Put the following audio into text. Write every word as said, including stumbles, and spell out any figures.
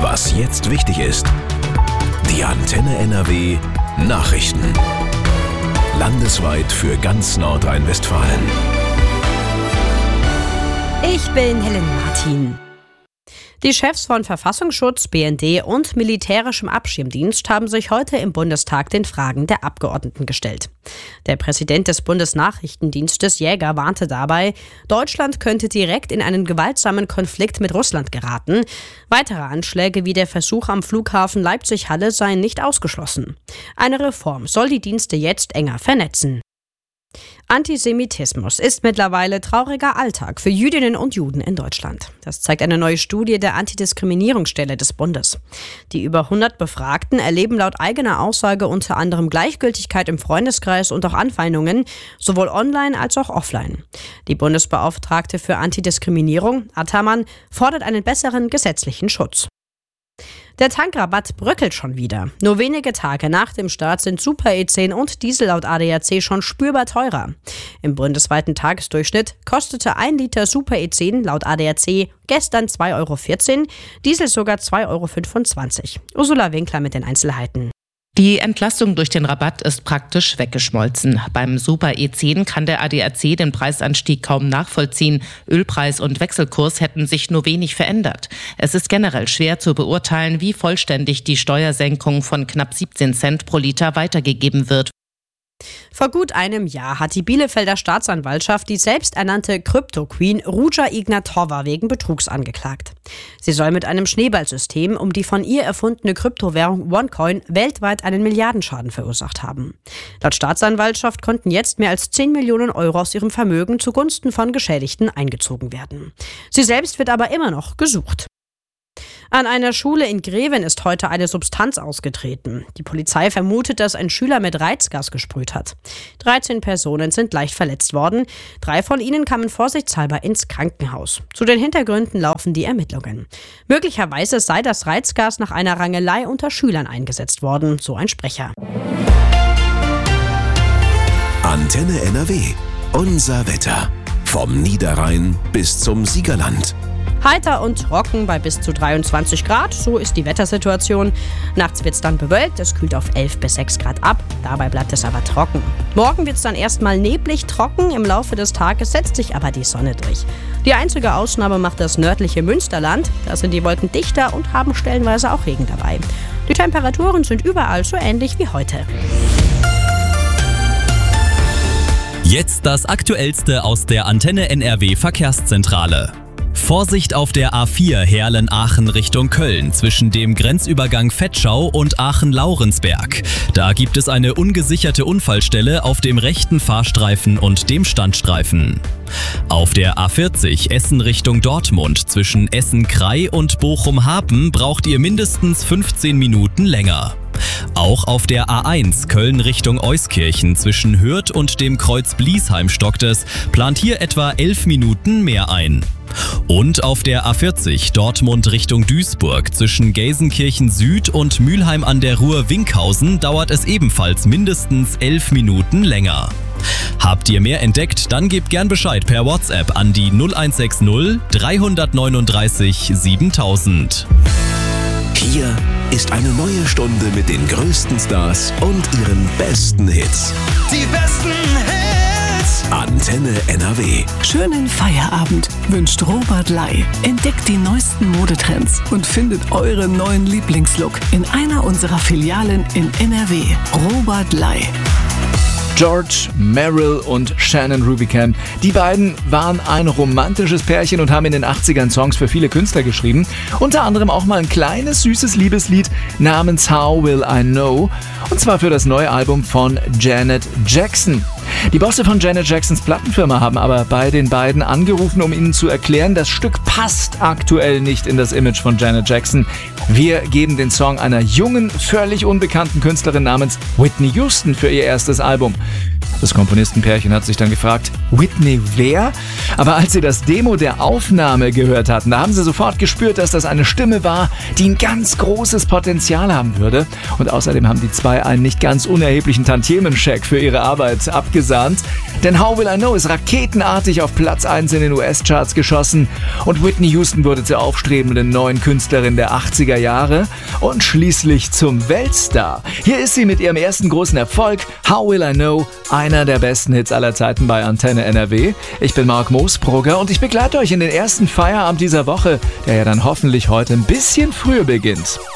Was jetzt wichtig ist. Die Antenne N R W Nachrichten. Landesweit für ganz Nordrhein-Westfalen. Ich bin Helen Martin. Die Chefs von Verfassungsschutz, B N D und militärischem Abschirmdienst haben sich heute im Bundestag den Fragen der Abgeordneten gestellt. Der Präsident des Bundesnachrichtendienstes Jäger warnte dabei, Deutschland könnte direkt in einen gewaltsamen Konflikt mit Russland geraten. Weitere Anschläge wie der Versuch am Flughafen Leipzig-Halle seien nicht ausgeschlossen. Eine Reform soll die Dienste jetzt enger vernetzen. Antisemitismus ist mittlerweile trauriger Alltag für Jüdinnen und Juden in Deutschland. Das zeigt eine neue Studie der Antidiskriminierungsstelle des Bundes. Die über hundert Befragten erleben laut eigener Aussage unter anderem Gleichgültigkeit im Freundeskreis und auch Anfeindungen, sowohl online als auch offline. Die Bundesbeauftragte für Antidiskriminierung, Ataman, fordert einen besseren gesetzlichen Schutz. Der Tankrabatt bröckelt schon wieder. Nur wenige Tage nach dem Start sind Super E zehn und Diesel laut A D A C schon spürbar teurer. Im bundesweiten Tagesdurchschnitt kostete ein Liter Super E zehn laut A D A C gestern zwei Euro vierzehn, Diesel sogar zwei Euro fünfundzwanzig. Ursula Winkler mit den Einzelheiten. Die Entlastung durch den Rabatt ist praktisch weggeschmolzen. Beim Super E zehn kann der A D A C den Preisanstieg kaum nachvollziehen. Ölpreis und Wechselkurs hätten sich nur wenig verändert. Es ist generell schwer zu beurteilen, wie vollständig die Steuersenkung von knapp siebzehn Cent pro Liter weitergegeben wird. Vor gut einem Jahr hat die Bielefelder Staatsanwaltschaft die selbsternannte Krypto-Queen Ruja Ignatova wegen Betrugs angeklagt. Sie soll mit einem Schneeballsystem um die von ihr erfundene Kryptowährung OneCoin weltweit einen Milliardenschaden verursacht haben. Laut Staatsanwaltschaft konnten jetzt mehr als zehn Millionen Euro aus ihrem Vermögen zugunsten von Geschädigten eingezogen werden. Sie selbst wird aber immer noch gesucht. An einer Schule in Greven ist heute eine Substanz ausgetreten. Die Polizei vermutet, dass ein Schüler mit Reizgas gesprüht hat. dreizehn Personen sind leicht verletzt worden. Drei von ihnen kamen vorsichtshalber ins Krankenhaus. Zu den Hintergründen laufen die Ermittlungen. Möglicherweise sei das Reizgas nach einer Rangelei unter Schülern eingesetzt worden, so ein Sprecher. Antenne N R W. Unser Wetter. Vom Niederrhein bis zum Siegerland. Heiter und trocken bei bis zu dreiundzwanzig Grad, so ist die Wettersituation. Nachts wird es dann bewölkt, es kühlt auf elf bis sechs Grad ab, dabei bleibt es aber trocken. Morgen wird es dann erstmal neblig trocken, im Laufe des Tages setzt sich aber die Sonne durch. Die einzige Ausnahme macht das nördliche Münsterland, da sind die Wolken dichter und haben stellenweise auch Regen dabei. Die Temperaturen sind überall so ähnlich wie heute. Jetzt das Aktuellste aus der Antenne N R W Verkehrszentrale. Vorsicht auf der A vier Heerlen-Aachen Richtung Köln zwischen dem Grenzübergang Vetschau und Aachen-Laurensberg. Da gibt es eine ungesicherte Unfallstelle auf dem rechten Fahrstreifen und dem Standstreifen. Auf der A vierzig Essen Richtung Dortmund zwischen Essen-Krei und Bochum-Hapen braucht ihr mindestens fünfzehn Minuten länger. Auch auf der A eins Köln Richtung Euskirchen zwischen Hürth und dem Kreuz Bliesheim stockt es, plant hier etwa elf Minuten mehr ein. Und auf der A vierzig Dortmund Richtung Duisburg zwischen Gelsenkirchen Süd und Mülheim an der Ruhr-Winkhausen dauert es ebenfalls mindestens elf Minuten länger. Habt ihr mehr entdeckt, dann gebt gern Bescheid per WhatsApp an die null eins sechs null drei neun drei siebentausend. Hier ist eine neue Stunde mit den größten Stars und ihren besten Hits. Die besten Hits! Antenne N R W. Schönen Feierabend wünscht Robert Lai. Entdeckt die neuesten Modetrends und findet euren neuen Lieblingslook in einer unserer Filialen in N R W. Robert Lai. George, Meryl und Shannon Rubicam. Die beiden waren ein romantisches Pärchen und haben in den achtzigern Songs für viele Künstler geschrieben. Unter anderem auch mal ein kleines, süßes Liebeslied namens How Will I Know? Und zwar für das neue Album von Janet Jackson. Die Bosse von Janet Jacksons Plattenfirma haben aber bei den beiden angerufen, um ihnen zu erklären, das Stück passt aktuell nicht in das Image von Janet Jackson. Wir geben den Song einer jungen, völlig unbekannten Künstlerin namens Whitney Houston für ihr erstes Album. Das Komponistenpärchen hat sich dann gefragt, Whitney wer? Aber als sie das Demo der Aufnahme gehört hatten, da haben sie sofort gespürt, dass das eine Stimme war, die ein ganz großes Potenzial haben würde. Und außerdem haben die zwei einen nicht ganz unerheblichen Tantiemenscheck für ihre Arbeit abgesahnt. Denn How Will I Know ist raketenartig auf Platz eins in den U S-Charts geschossen und Whitney Houston wurde zur aufstrebenden neuen Künstlerin der achtziger Jahre und schließlich zum Weltstar. Hier ist sie mit ihrem ersten großen Erfolg, How Will I Know, einer der besten Hits aller Zeiten bei Antenne N R W. Ich bin Marc Moosbrugger und ich begleite euch in den ersten Feierabend dieser Woche, der ja dann hoffentlich heute ein bisschen früher beginnt.